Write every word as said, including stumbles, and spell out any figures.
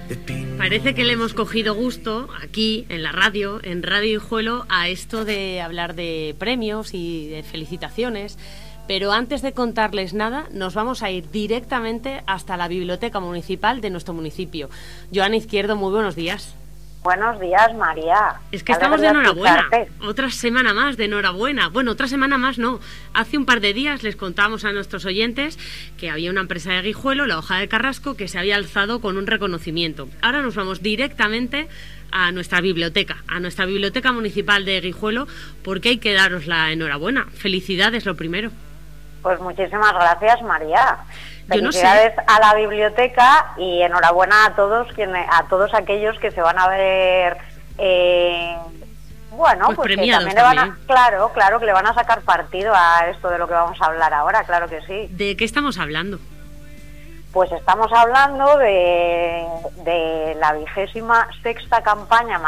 Parece que le hemos cogido gusto aquí en la radio, en Radio Guijuelo, a esto de hablar de premios y de felicitaciones. Pero antes de contarles nada, nos vamos a ir directamente hasta la biblioteca municipal de nuestro municipio. Joana Izquierdo, muy buenos días. Buenos días, María. Es que estamos de enhorabuena. Otra semana más de enhorabuena. Bueno, otra semana más no. Hace un par de días les contábamos a nuestros oyentes que había una empresa de Guijuelo, la Hoja de Carrasco, que se había alzado con un reconocimiento. Ahora nos vamos directamente a nuestra biblioteca, a nuestra biblioteca municipal de Guijuelo, porque hay que daros la enhorabuena. Felicidades, lo primero. Pues muchísimas gracias, María. Yo no sé. Felicidades a la biblioteca y enhorabuena a todos quienes, a todos aquellos que se van a ver, eh, bueno, pues, pues premiados que también, le van también. a, claro, claro que le van a sacar partido a esto de lo que vamos a hablar ahora, claro que sí. ¿De qué estamos hablando? Pues estamos hablando de, de la vigésima sexta campaña